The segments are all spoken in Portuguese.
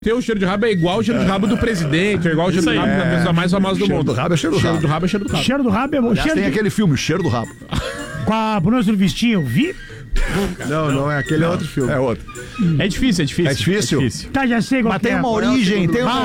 Teu cheiro de rabo é igual o cheiro de rabo do presidente, é igual o cheiro de rabo da pessoa mais famosa do mundo. Cheiro do rabo é cheiro do rabo. Cheiro do rabo é cheiro do rabo. Cheiro do rabo é bom. Aliás, Cheiro tem de... aquele filme, O Cheiro do Rabo. Com a Bruna Surfistinha, eu vi. Não, é aquele outro filme. É outro. É difícil. É difícil? Tá, já sei qual Mas que tem é. uma origem,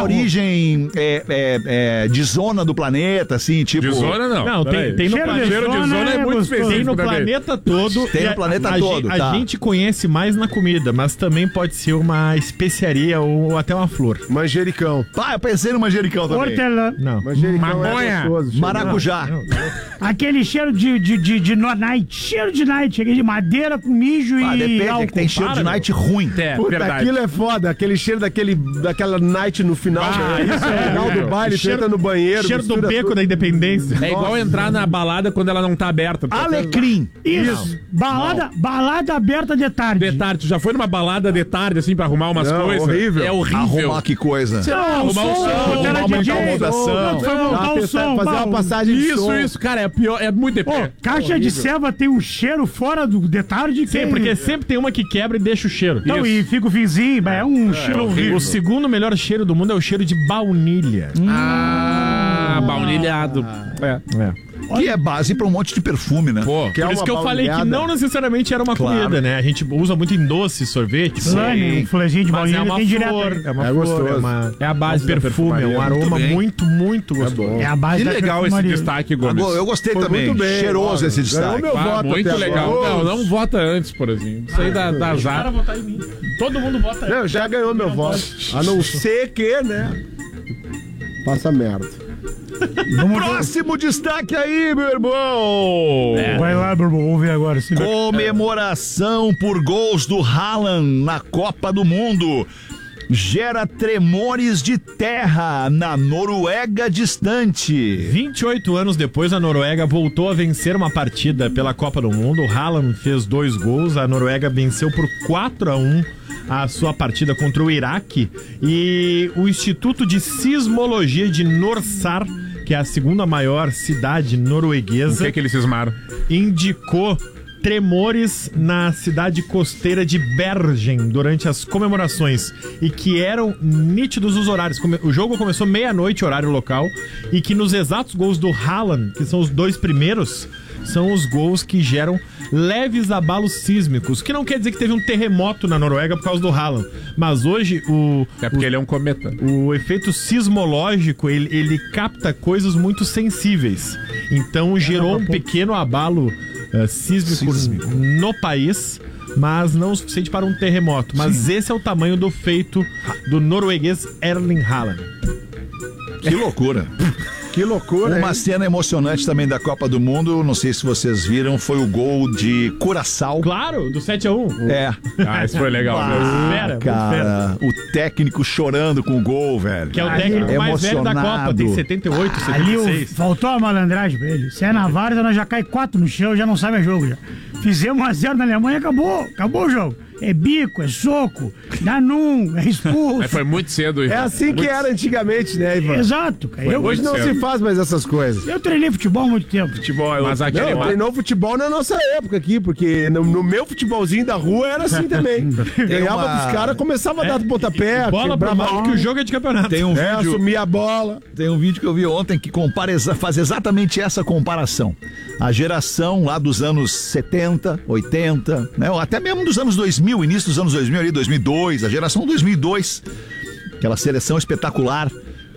de zona do planeta, assim, tipo... De zona não. Não, tem no Cheiro de Cheiro de zona é muito gostoso. específico. Tem no também. planeta todo. Tem no planeta todo, A tá. gente conhece mais na comida, mas também pode ser uma especiaria ou até uma flor. Manjericão. Pá, eu pensei no manjericão também. Hortelã. Não. Manjericão Maconha. é gostoso. cheiro. Maracujá. Aquele cheiro de night. Cheiro de night. Aquele de madeira com mijo Ah, e depende, álcool. é que tem cheiro de night ruim. É, Puta, verdade. aquilo é foda. Aquele cheiro daquela night no final. Isso é no final do horrível. baile, tu entra no banheiro. Cheiro do mistura beco tudo. da Independência. É igual entrar na balada quando ela não tá aberta. Alecrim. Isso. Balada aberta de tarde. De tarde, tu já foi numa balada de tarde, assim, pra arrumar umas Não, coisas? horrível. É horrível. Arrumar que coisa. Não, arrumar o som, tu era arrumar uma DJ. incomodação. Tu foi montar o som. Fazer uma passagem de som. Isso, cara, é pior, é muito Pô, deprê. caixa de ceva tem um cheiro fora do de tarde. Sim, porque sempre tem uma que quebra e deixa o cheiro. Não, e fica o finzinho, mas é um cheiro horrível. O segundo melhor cheiro do mundo é o cheiro de baunilha. Baunilhado. Que é base pra um monte de perfume, né? Pô, Que é Por isso uma que eu falei que baunilhada. não necessariamente era uma Claro. comida, né? A gente usa muito em doce, sorvete. Flame, um fulezinho de Mas baunilha é uma tem direto. flor, aí. é uma É flor, gostoso. é a base da do perfume, é um perfumaria. aroma bem. muito gostoso. É a base Que da legal esse perfumaria. destaque, Gomes. Eu gostei Foi também. muito bem, Cheiroso olha, esse ganhou destaque. meu voto Muito até legal. agora. Não vota antes, por exemplo. Isso aí dá azar. votar em mim. Todo mundo vota Não, já ganhou meu voto. A não ser que, né? Passa merda. Próximo destaque aí, meu irmão. Vai lá, meu irmão, vamos ver agora. Comemoração por gols do Haaland na Copa do Mundo gera tremores de terra na Noruega distante. 28 anos depois, a Noruega voltou a vencer uma partida pela Copa do Mundo. O Haaland fez 2 gols, a Noruega venceu por 4-1 a sua partida contra o Iraque. E o Instituto de Sismologia de Norsar, que é a segunda maior cidade O norueguesa, que eles cismaram? indicou tremores na cidade costeira de Bergen durante as comemorações e que eram nítidos os horários. O jogo começou meia-noite, horário local, e que nos exatos gols do Haaland, que são os 2 primeiros, são os gols que geram leves abalos sísmicos, que não quer dizer que teve um terremoto na Noruega por causa do Haaland, mas hoje É porque ele é um cometa. o efeito sismológico, ele capta coisas muito sensíveis. Então gerou um pequeno abalo sísmico no país, mas não o suficiente para um terremoto. Mas esse é o tamanho do feito do norueguês Erling Haaland. Que loucura. Que loucura, Uma hein? cena emocionante também da Copa do Mundo, não sei se vocês viram, foi o gol de Curaçao. Claro, do 7-1. É. Ah, isso foi legal mesmo. Fera, muito fera. Cara, o técnico chorando com o gol, velho. Que é o técnico mais velho da Copa, tem Emocionado. 78, Ali 76. faltou a malandragem pra ele. Se é na várzea, nós já cai 4 no chão, já não sabe a jogo. Já. Fizemos 1-0 na Alemanha, acabou o jogo. É bico, é soco, dá num, é expulso. Mas foi muito cedo. É assim que era antigamente, né, Ivan? Exato, cara. Hoje não certo. se faz mais essas coisas. Eu treinei futebol há muito tempo. Mas aquele Não, treinou futebol na nossa época aqui, porque no meu futebolzinho da rua era assim também. Ganhava uma- pros caras, começava a dar pontapé, Bola pra quebrava mal, que o jogo é de campeonato. Tem um vídeo, assumia a bola. tem um vídeo que eu vi ontem que faz exatamente essa comparação. A geração lá dos anos 70, 80, né? Ou até mesmo dos anos 2000, início dos anos 2000 ali, 2002, a geração 2002, aquela seleção espetacular,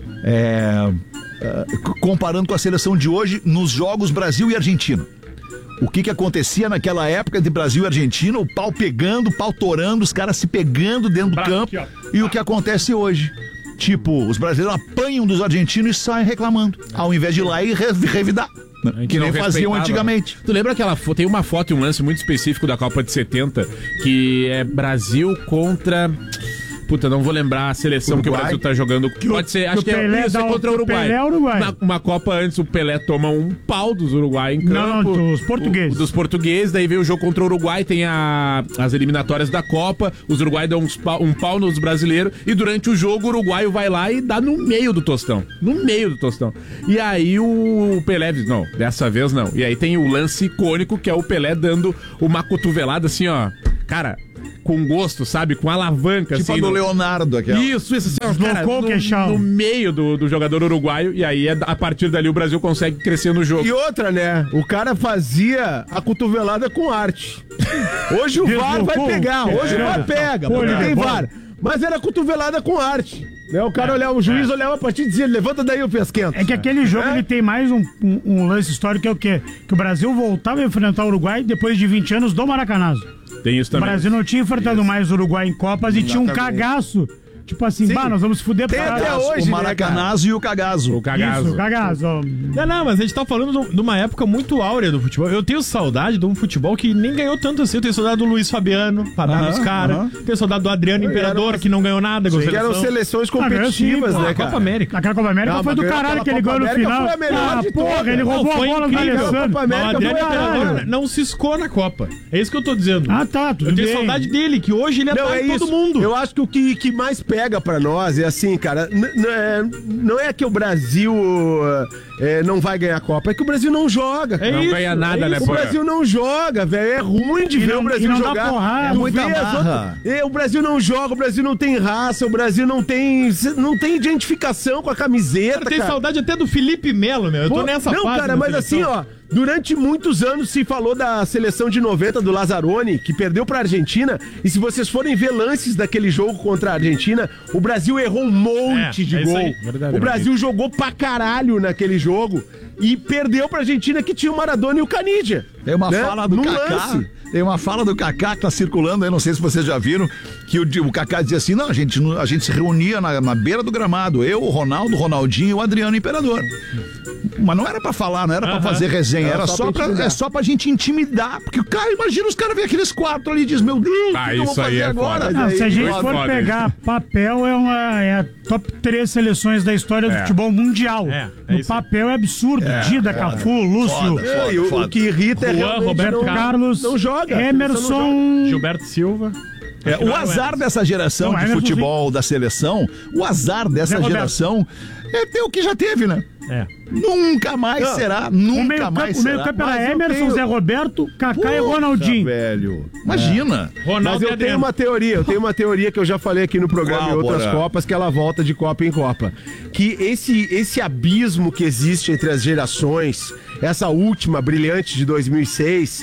comparando com a seleção de hoje nos jogos Brasil e Argentina. O que acontecia naquela época de Brasil e Argentina, o pau pegando, o pau torando, os caras se pegando dentro do campo, e o que acontece hoje. Tipo, os brasileiros apanham dos argentinos e saem reclamando, ao invés de ir lá e revidar, né? Que não nem faziam respeitava. antigamente. Tu lembra aquela foto? Tem uma foto e um lance muito específico da Copa de 70, que é Brasil contra... Puta, não vou lembrar a seleção Uruguai? que o Brasil tá jogando. Pode ser, acho que Pelé é isso, dá é um- contra o Uruguai. Pelé é Uruguai. Uma Copa antes, o Pelé toma um pau dos Uruguai em campo. Não, dos portugueses. Dos portugueses, daí veio o jogo contra o Uruguai, tem as eliminatórias da Copa, os Uruguai dão um pau nos brasileiros, e durante o jogo o uruguaio vai lá e dá no meio do tostão. No meio do tostão. E aí o Pelé diz, não, dessa vez não. E aí tem o lance icônico, que é o Pelé dando uma cotovelada assim, ó. Cara, com gosto, sabe? Com alavanca, Tipo assim. a do Leonardo, aquela. Isso, assim, ó, cara, Deslocou o queixão. no meio do jogador uruguaio, e aí a partir dali o Brasil consegue crescer no jogo. E outra, né? O cara fazia a cotovelada com arte. Hoje o VAR vai pegar, hoje o VAR pega, porque tem VAR. Mas era cotovelada com arte. Né? O cara olhava, o juiz olhava a partida e dizia, levanta daí o pesquento. É que aquele jogo ele tem mais um lance histórico, que é o quê? Que o Brasil voltava a enfrentar o Uruguai depois de 20 anos do Maracanazo. Tem isso O também. Brasil não tinha enfrentado mais o Uruguai em Copas e tinha um cagaço. Tipo assim, Sim. nós vamos se fuder Tem pra até caralho. hoje, O né, Maracanazo e o Cagazo. O cagazo. Isso, cagaço. ó. Não, mas a gente tá falando de uma época muito áurea do futebol. Eu tenho saudade de um futebol que nem ganhou tanto assim. Eu tenho saudade do Luiz Fabiano, pra dar nos caras. Tenho saudade do Adriano Imperador, que não ganhou nada com a Que eram seleção. seleções competitivas, pô, né, a cara? Copa América. Aquela Copa América Não, foi do mas caralho aquela que ele Copa ganhou no América final. foi a melhor de porra, todas. ele Não, roubou foi a bola do incrível. Alessandro. Copa América Não, o Adriano foi Imperador caralho. não ciscou na Copa. É isso que eu tô dizendo. Ah, tá, tudo Eu tenho bem. saudade dele, que hoje ele atrai todo mundo. Eu acho que o que mais pega pra nós é assim, cara, não é que o Brasil não vai ganhar a Copa, é que o Brasil não joga. É Não isso, ganha nada, é né, O pô? Brasil não joga, velho. É ruim de ver não- o Brasil e não dá jogar. porrada, Tu muita vê as marra. o Brasil não joga, o Brasil não tem raça, o Brasil não tem identificação com a camiseta, Eu tenho cara. saudade até do Felipe Melo, meu. Eu tô Pô, nessa não, fase. cara, na mas seleção. assim, ó, durante muitos anos se falou da seleção de 90 do Lazzaroni, que perdeu pra Argentina, e se vocês forem ver lances daquele jogo contra a Argentina, o Brasil errou um monte É, de é isso gol. aí, verdade, O Brasil jogou pra caralho naquele jogo e perdeu pra Argentina, que tinha o Maradona e o Canidia. Tem uma né? fala do Num Kaká. lance. Tem uma fala do Kaká que tá circulando aí, não sei se vocês já viram, que o Kaká dizia assim: não, a gente se reunia na beira do gramado, eu, o Ronaldo, o Ronaldinho e o Adriano Imperador. Mas não era pra falar, não era pra fazer resenha, era só pra gente intimidar. Porque o cara, imagina os caras verem aqueles quatro ali e diz: meu Deus, o Ah, que eu vou isso aí fazer é agora? foda. Não, se a gente Foi for foda, pegar papel, é a top 3 seleções da história do futebol mundial. É No isso. papel é absurdo. Dida, Cafu, Lúcio, Foda, E o foda. que irrita é Juan, realmente Roberto Carlos, não joga. A seleção não Emerson. Gilberto Silva. O azar dessa geração Não, de Emerson, futebol da seleção, o azar dessa Roberto. geração é ter o que já teve, né? É. Nunca mais Não. será, O nunca meio-campo mais o será. meio-campo Mas era eu Emerson, tenho- Zé Roberto, Kaká e Puta, Ronaldinho. velho. Imagina. Ronaldo Mas e eu tenho Adriano. uma teoria que eu já falei aqui no programa Qual, em outras Porã? Copas, que ela volta de Copa em Copa. Que esse abismo que existe entre as gerações, essa última brilhante de 2006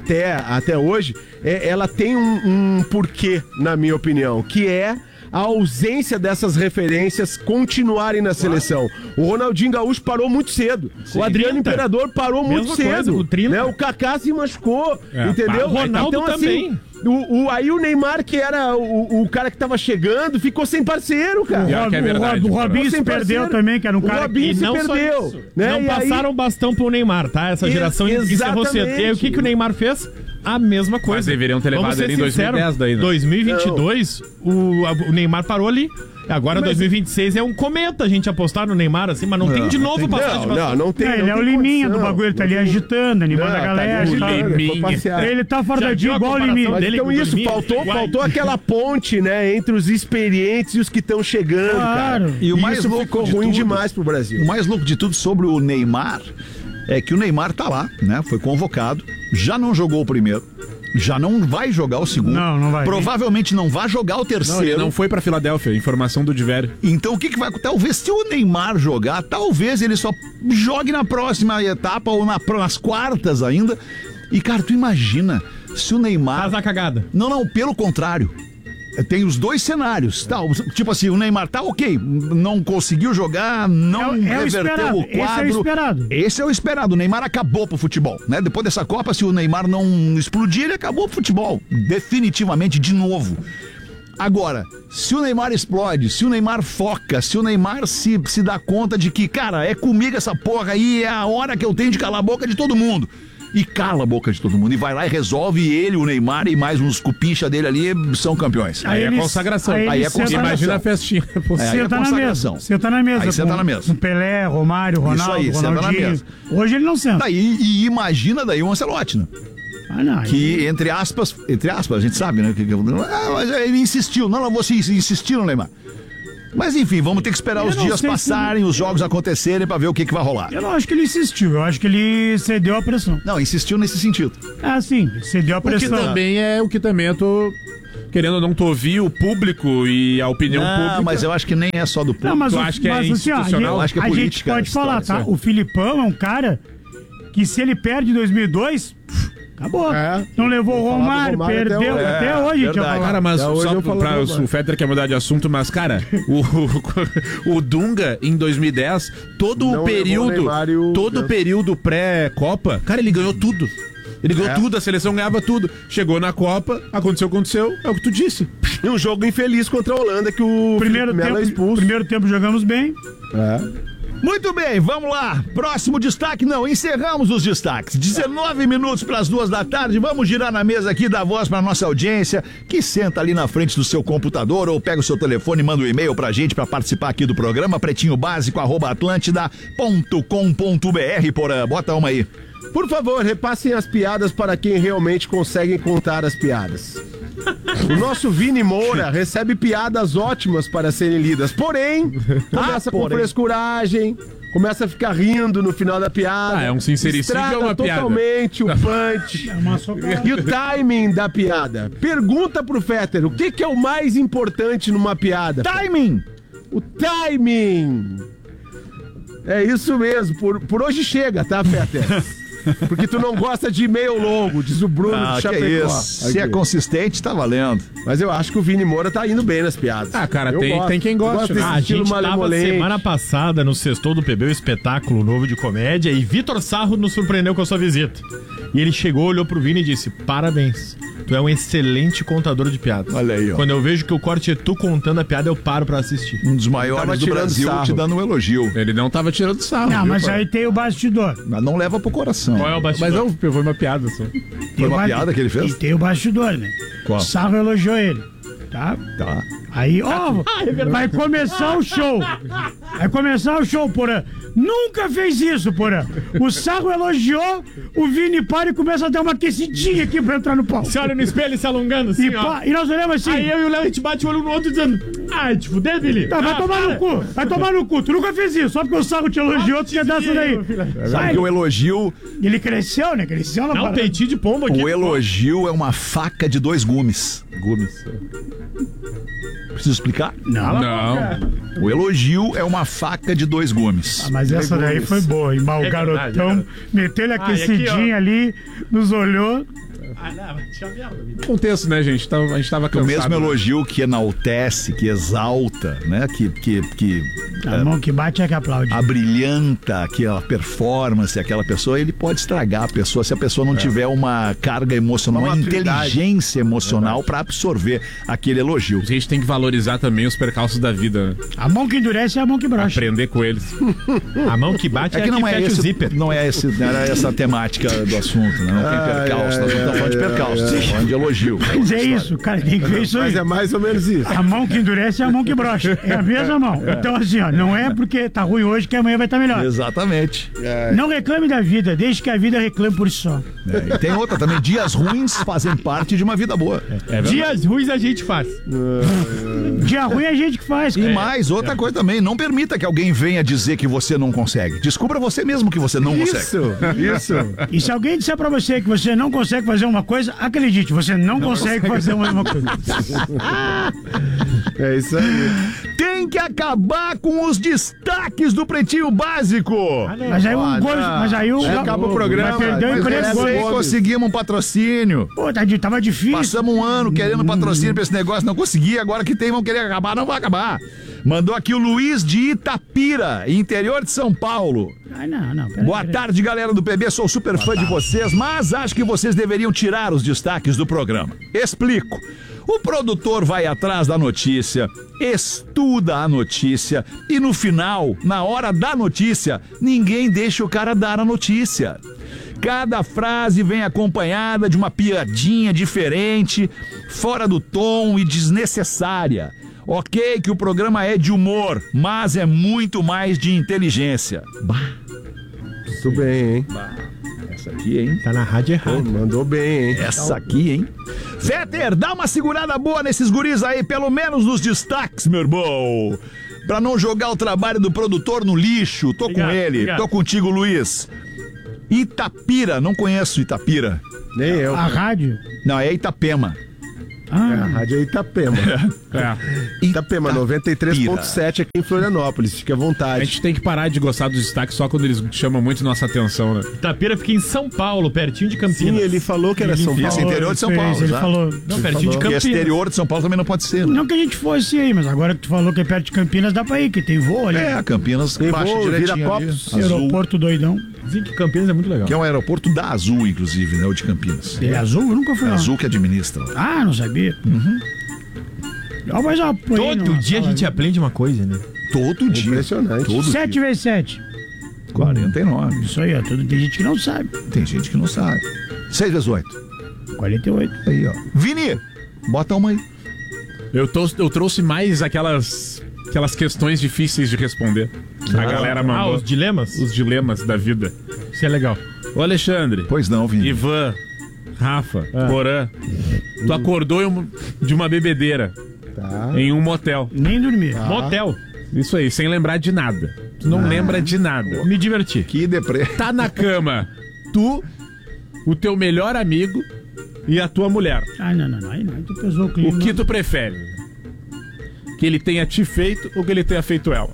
até hoje, ela tem um porquê, na minha opinião, que é a ausência dessas referências continuarem na seleção. O Ronaldinho Gaúcho parou muito cedo. O Adriano 30. Imperador parou Mesma muito coisa, cedo. com 30. Né? O Kaká se machucou, entendeu? O Ronaldo também. Aí o Neymar, que era o cara que tava chegando, ficou sem parceiro, cara. Pior que é verdade, O cara. Robinho Ficou se sem perdeu parceiro. também, que era um O cara Robinho que... se Não só perdeu. isso. Né? Não E aí- passaram o bastão pro Neymar, tá? Essa geração que se você. E aí, o que o Neymar fez? A mesma coisa. Mas deveriam ter levado Vamos ser ele em sinceros, 2010 daí, né? 2022, o Neymar parou ali. Agora, 2026 é um cometa a gente apostar no Neymar, assim, mas não tem de novo passar de bastão. Não tem. ele é o Liminha do bagulho, ele tá ali agitando, animando a galera. Tá tá. Liminha. Ele tá fora Já da viu dia a igual o comparação Liminha. Mas dele então com o isso, Dorminho? faltou aquela ponte, né, entre os experientes e os que estão chegando, Claro. cara. E o mais isso louco ficou de ruim tudo- demais pro Brasil. O mais louco de tudo sobre o Neymar é que o Neymar tá lá, né? Foi convocado, já não jogou o primeiro, já não vai jogar o segundo. Não vai. Provavelmente não vai jogar o Não, terceiro. ele não foi pra Filadélfia, informação do Divério. Então o que vai acontecer? Talvez se o Neymar jogar, talvez ele só jogue na próxima etapa ou nas quartas ainda. E cara, tu imagina se o Neymar... Faz a cagada. Não, pelo contrário. Tem os dois cenários, tá? Tipo assim, o Neymar tá ok, não conseguiu jogar, não É o reverteu esperado, o quadro. esse é o esperado. Esse é o esperado. O Neymar acabou pro futebol, né? Depois dessa Copa, se o Neymar não explodir, ele acabou pro futebol. Definitivamente, de novo. Agora, se o Neymar explode, se o Neymar foca, se o Neymar se dá conta de que, cara, é comigo essa porra aí, é a hora que eu tenho de calar a boca de todo mundo. E cala a boca de todo mundo. E vai lá e resolve, e ele, o Neymar e mais uns cupincha dele ali são campeões. Aí é ele- consagração. aí ele Aí é senta- consagração. Imagina a festinha. É, aí é Senta na consagração. mesa. Senta na mesa. Aí senta com- na mesa. Com Pelé, Romário, Ronaldo, aí, senta na Ronaldinho. mesa. Hoje ele não senta. Tá, e imagina daí o Ancelotti, né? Ah, não. Que, entre aspas, a gente sabe, né? Mas ele insistiu, não vou insistir no Neymar. Mas enfim, vamos ter que esperar Eu os não dias sei se- passarem, os jogos acontecerem pra ver o que vai rolar. Eu não acho que ele insistiu. Eu acho que ele cedeu a pressão. Não, insistiu nesse sentido. Ah, sim. Cedeu a O que pressão. também é o que também eu tô querendo ou não, tu ouvir o público e a opinião pública. Mas eu acho que nem é só do público. Não, mas Tu acha que é institucional? Eu acho que é a gente política, pode falar, história, tá? O Filipão é um cara que se ele perde em 2002, acabou. É. Não levou o Romário, Romário perdeu. Até hoje a gente vai verdade. falar. Cara, mas Até hoje só eu falo pra, Romário. o Fetter quer mudar de assunto, mas, cara, o Dunga, em 2010, todo Não o levou o período, Neymar e o- todo o período pré-Copa, cara, ele ganhou tudo. Ele ganhou tudo, a seleção ganhava tudo. Chegou na Copa, aconteceu, é o que tu disse. E um jogo infeliz contra a Holanda que o Primeiro Felipe Melo é tempo, expulso. primeiro tempo jogamos bem. Muito bem, vamos lá. Próximo destaque, não, encerramos os destaques. 19 minutos para as 2 da tarde. Vamos girar na mesa aqui, dar voz para nossa audiência, que senta ali na frente do seu computador ou pega o seu telefone e manda um e-mail pra gente para participar aqui do programa, pretinhobásico@atlantida.com.br. Porã, bota uma aí. Por favor, repassem as piadas para quem realmente consegue contar as piadas. O nosso Vini Moura recebe piadas ótimas para serem lidas, porém, começa com frescuragem, começa a ficar rindo no final da piada. Ah, é um sincericídio estraga ou uma piada? totalmente o punch e o timing da piada. Pergunta pro Fetter, o que é o mais importante numa piada? Timing! O timing! É isso mesmo, por hoje chega, tá, Fetter? Porque tu não gosta de e-mail longo, diz o Bruno de Que Chapecó. é isso. Se é Aqui. consistente, tá valendo. Mas eu acho que o Vini Moura tá indo bem nas piadas. Ah, cara, Eu tem quem gosta, Gosto né? desse A estilo gente tava malemolente. semana passada no Sextou do PB, o espetáculo novo de comédia, e Vitor Sarro nos surpreendeu com a sua visita. E ele chegou, olhou pro Vini e disse: parabéns, tu é um excelente contador de piadas. Olha aí, ó. Quando eu vejo que o corte é tu contando a piada, eu paro pra assistir. Um dos maiores Tava do tirando Brasil sarro. te dando um elogio. Ele não tava tirando sarro. Não, viu, mas pai? aí tem o bastidor. Mas não leva pro coração. Qual é o bastidor? Mas não, foi uma piada só. Foi uma piada que ele fez? E tem o bastidor, né? Qual? O Sarro elogiou ele, tá? Tá. Aí, ó, vai começar o show. Vai começar o show, Porã. Nunca fez isso, Porã. O Sarro elogiou, o Vini para e começa a dar uma aquecidinha aqui pra entrar no pau. Você olha no espelho se alongando assim, E, e nós olhamos assim. Aí eu e o Léo, a gente bate o olho um no outro dizendo: ai, te fuder, Vili. Tá, vai tomar no cu, vai tomar no cu. Tu nunca fez isso, só porque o Sarro te elogiou, tu quer dar essa daí. Sabe que o elogio, Ele cresceu, né? Cresceu na Dá um parada. peitinho de pombo aqui. o elogio é uma faca de 2 gumes. Preciso explicar? Não. Não. O elogio é uma faca de 2 gumes. Mas essa daí foi boa, hein? Mas o verdade, garotão meteu-lhe aquecidinha ali, nos olhou. Ah, não, mas tinha merda, Vili. Contexto, né, gente? A gente tava O cansado. mesmo elogio que enaltece, que exalta, né? Que A mão que bate é que aplaude. abrilhanta aquela performance, aquela pessoa, ele pode estragar a pessoa se a pessoa não tiver uma carga emocional, uma maturidade. inteligência emocional para absorver aquele elogio. A gente tem que valorizar também os percalços da vida, né? A mão que endurece é a mão que brocha. Aprender com eles. A mão que bate É que não é fecha o esse, zíper. não é esse, não era essa a temática do assunto, né? Não tem percalço, nós não estamos falando de percalço, estamos falando de elogio. Mas é isso, cara, tem que ver isso aí. Mas é mais ou menos isso. A mão que endurece é a mão que brocha. É a mesma mão. Então, assim, ó, não é porque tá ruim hoje que amanhã vai estar melhor. Exatamente. Não reclame da vida, deixe que a vida reclame por si só. E tem outra também, dias ruins fazem parte de uma vida boa. Dias ruins a gente faz. Dia ruim é a gente que faz, E cara. mais, outra coisa também, não permita que alguém venha dizer que você não consegue. Descubra você mesmo que você não consegue. Isso. E se alguém disser pra você que você não consegue fazer uma coisa, acredite, você não consegue fazer uma mesma coisa. É isso aí. Tem que acabar com os destaques do Pretinho Básico. Mas aí um gosto, mas aí o Acaba o programa. vai perder o Mas emprego. essa aí Gomes. Conseguimos um patrocínio. Pô, tava difícil. Passamos um ano querendo patrocínio pra esse negócio, não consegui. Agora que tem, vão querer acabar, não vai acabar. Mandou aqui o Luiz de Itapira, interior de São Paulo. Ai, não, peraí. Boa tarde, galera do PB. Sou super fã de vocês, mas acho que vocês deveriam tirar os destaques do programa. Explico. O produtor vai atrás da notícia, estuda a notícia e no final, na hora da notícia, ninguém deixa o cara dar a notícia. Cada frase vem acompanhada de uma piadinha diferente, fora do tom e desnecessária. Ok que o programa é de humor, mas é muito mais de inteligência. Muito bem, hein? Essa aqui, hein? Tá na rádio Pô, errado. mandou bem, hein? Essa aqui, hein? Fetter, dá uma segurada boa nesses guris aí, pelo menos nos destaques, meu irmão. Pra não jogar o trabalho do produtor no lixo. Tô Obrigado, com ele. obrigado. Tô contigo, Luiz. Itapira, não conheço Itapira. Nem eu. A rádio. Não, é Itapema. É, a rádio é Itapema. Itapema, 93.7 aqui em Florianópolis. Fique à A vontade. gente tem que parar de gostar dos destaques só quando eles chamam muito nossa atenção, né? Itapira fica em São Paulo, pertinho de Campinas. Sim, ele falou que era São Esse Paulo. interior de São Paulo, Ele já. falou. Não, pertinho de E Campinas. exterior de São Paulo também não pode ser, né? Não que a gente fosse aí, mas agora que tu falou que é perto de Campinas, dá pra ir, que tem voo ali. É, Campinas Tem baixa voo, direitinho vira ali, copos. Azul, Aeroporto doidão. Dizem que Campinas é muito legal. que é um aeroporto da Azul, inclusive, né? O de Campinas. É azul? Eu nunca fui lá. Azul que administra. Ah, não sabia. Mas eu apoiei Todo numa dia a sala gente aprende uma coisa, né? Todo dia. Impressionante. Todo 7 dia. vezes 7. 49. Isso aí, ó. Tem gente que não sabe. Tem gente que não sabe. 6 vezes 8. 48. Aí, ó. Vini, bota uma aí. Eu trouxe mais aquelas questões difíceis de responder. A galera mandou. os dilemas? Os dilemas da vida. Isso é legal. Ô, Alexandre, Pois não, Vini. Ivan, Rafa, Porã, tu acordou de uma bebedeira em um motel. Nem dormir. Motel. Isso aí, sem lembrar de nada. Tu não lembra de nada. Me diverti. Que deprê. Tá na cama, tu, o teu melhor amigo e a tua mulher. Ah, não. Aí tu pesou o clima. O que tu prefere? Que ele tenha te feito ou que ele tenha feito ela?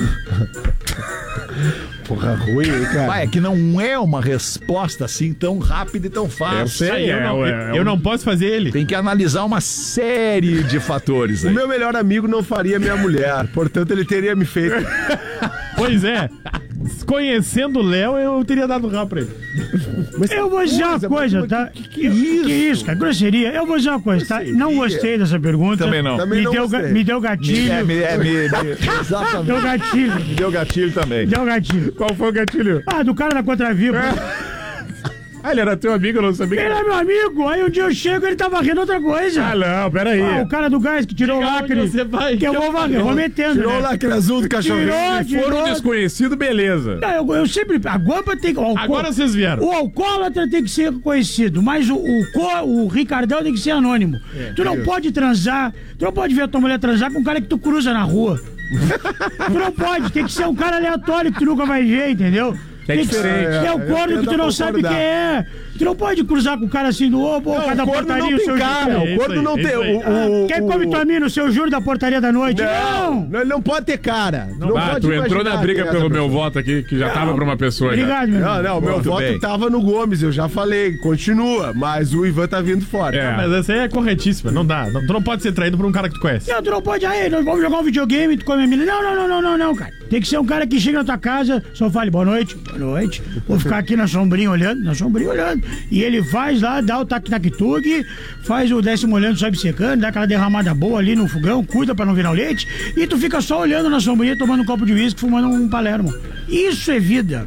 Porra, ruim, hein, cara? Ah, é que não é uma resposta assim tão rápida e tão fácil. sei, Eu não posso fazer ele. Tem que analisar uma série de fatores O aí. meu melhor amigo não faria minha mulher, portanto ele teria me feito. Pois é. Conhecendo o Léo, eu teria dado rabo pra ele. Eu vou dizer uma coisa, tá? Que isso, cara? Grosseria. Eu vou dizer uma coisa, tá? Não gostei dessa pergunta. Também não. Também não gostei. Me deu gatilho. Exatamente. Deu gatilho. Me deu gatilho também. Deu gatilho. Qual foi o gatilho? Ah, do cara da Contraviva. Ah, ele era teu amigo, eu não sabia. Ele é meu amigo. Aí um dia eu chego e ele tá varrendo outra coisa. Ah, não, peraí. Ah, o cara do gás que tirou o lacre. Você vai. Que eu vou varrer, eu vou metendo. Tirou né? o lacre azul do cachorrinho. Se for um desconhecido, beleza. Não, eu sempre. A guampa tem que. Agora vocês vieram. O alcoólatra tem que ser conhecido, mas o Ricardão tem que ser anônimo. Tu não pode transar, tu não pode ver a tua mulher transar com um cara que tu cruza na rua. Tu não pode, tem que ser um cara aleatório que tu nunca vai ver, entendeu? É Tem que diferente. ser, é o corno que tu não sabe quem é. Tu não pode cruzar com o cara assim do o cara da O corno portaria, não o tem seu cara, Júlio. o corno não tem. Quem come tua mina, o seu Júlio da portaria da noite? Não! Ele não pode ter cara. Não Ah, pode tu entrou imaginar na briga quem é pelo essa meu pessoa. voto aqui, que já tava pra uma pessoa. já. Obrigado, meu irmão. Não, meu Muito voto bem. tava no Gomes, eu já falei. Continua, mas o Ivan tá vindo fora. É. Mas essa aí é corretíssima. Não dá. Tu não pode ser traído por um cara que tu conhece. Não, tu não pode, aí, nós vamos jogar um videogame, tu come a mina. Não, cara. Tem que ser um cara que chega na tua casa, só fale boa noite. Vou ficar aqui na sombrinha olhando. E ele faz lá, dá o tac-tac-tug, faz o 10º olhando, sobe secando, dá aquela derramada boa ali no fogão, cuida pra não virar o leite, e tu fica só olhando na sombrinha, tomando um copo de uísque, fumando um Palermo. Isso é vida.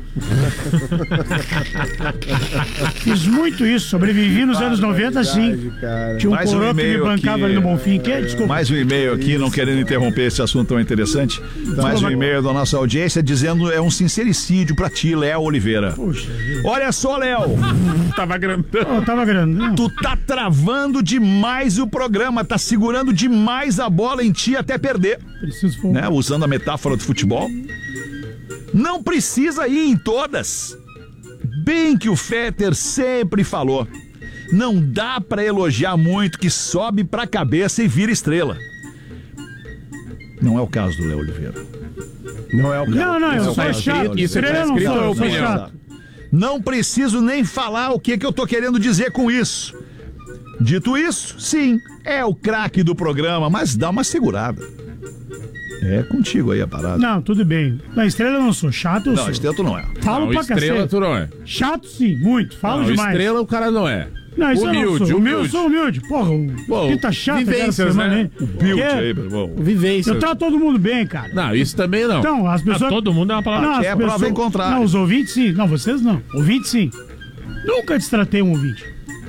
Fiz muito isso, sobrevivi nos anos 90, sim. Cara. Tinha um Mais um coroa que me e-mail bancava aqui. ali no Bonfim. Desculpa. Mais um e-mail aqui, não querendo interromper esse assunto tão interessante. Mais um e-mail da nossa audiência dizendo é um sincericídio pra ti, Léo Oliveira. Puxa, Olha só, Léo, Tava grandão. eu tava grande. tu tá travando demais o programa, tá segurando demais a bola em ti até perder, Preciso fumar. né? Usando a metáfora do futebol. Não precisa ir em todas. Bem que o Fetter sempre falou. Não dá pra elogiar muito que sobe pra cabeça e vira estrela. Não é o caso do Léo Oliveira. Não é o cara. Não, eu Isso sou tá chato. escrito, isso tá Estrela não escrito, sou, é eu sou opinião. chato. Não preciso nem falar o que eu tô querendo dizer com isso. Dito isso, sim, é o craque do programa, mas dá uma segurada. É contigo aí a parada. Não, tudo bem. Na estrela eu não sou chato, eu Não, sou. Estento não é. Falo Não, pra estrela cacete. tu não é. Chato sim, muito. Falo Não, demais. estrela o cara não é. Não, isso eu não Humilde, sou. humilde. Eu sou humilde. Porra, Pô, que tá chato aquela vivências, semana, né? hein? Build Que? aí, meu irmão. Vivência. Eu trato todo mundo bem, cara. Não, isso também não. Então, as pessoas... Todo mundo é uma palavra. Não, as é prova em contrário. Não, os ouvintes sim. Não, vocês não. Ouvintes sim. Nunca destratei um ouvinte.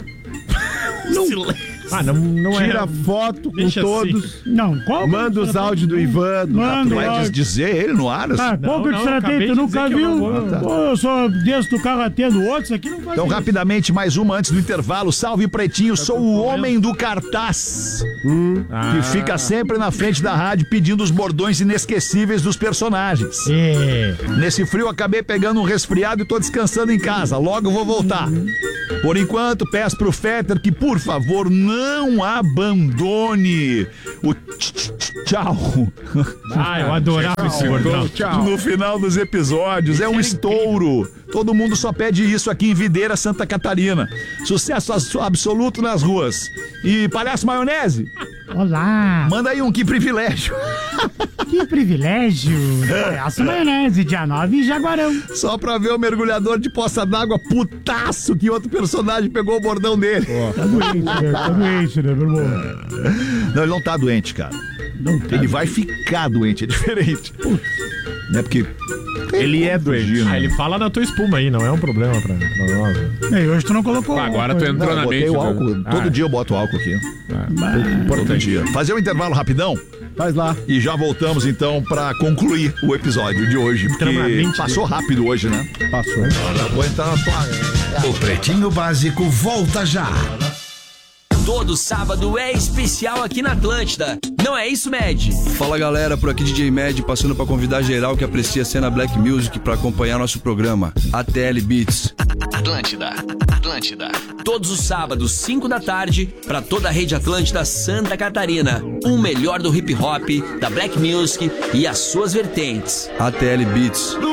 Ah, não é. Tira foto com Deixa todos. Não, qual... Manda os áudios do Ivan. Manda Tu vai áudio. dizer ele no ar? Ah, qual que eu não, destratei? acabei Tu de nunca dizer que eu viu? não vou- Pô, eu só desço do carro atendo outros, aqui não faz Então, isso. rapidamente, mais uma antes do intervalo. Salve, Pretinho, sou o homem do cartaz. Que fica sempre na frente da rádio pedindo os bordões inesquecíveis dos personagens. É. Nesse frio, acabei pegando um resfriado e tô descansando em casa. Logo vou voltar. Por enquanto, peço pro Fetter que, por favor, não Não abandone o tchau. Ah, eu adorava esse bordão. No final dos episódios. É um estouro. Todo mundo só pede isso aqui em Videira, Santa Catarina. Sucesso absoluto nas ruas. E Palhaço Maionese, Olá! manda aí um que privilégio. Que privilégio! Essa maionese, dia 9 em Jaguarão. Só pra ver o mergulhador de poça d'água putaço que outro personagem pegou o bordão dele. Tá doente, né, meu irmão? Não, ele não tá doente, cara. Não tá. Ele vai ficar doente, é diferente. Não é porque... Ele é doente. Ah, ele fala da tua espuma aí, não é um problema pra nós. E hoje tu não colocou. Agora tu Não, entrou eu na botei mente. o álcool. Todo dia eu boto álcool aqui. Todo dia. Fazer um intervalo rapidão. Faz lá. E já voltamos então pra concluir o episódio de hoje. Porque Extremamente. passou rápido hoje, né? Passou. Vou entrar na tua... O Pretinho Básico volta já. Todo sábado é especial aqui na Atlântida. Não é isso, Med? Fala galera, por aqui DJ Med, passando pra convidar geral que aprecia a cena Black Music pra acompanhar nosso programa, ATL Beats. Atlântida. Todos os sábados, 5 da tarde, pra toda a rede Atlântida Santa Catarina. O melhor do hip hop, da Black Music e as suas vertentes. ATL Beats.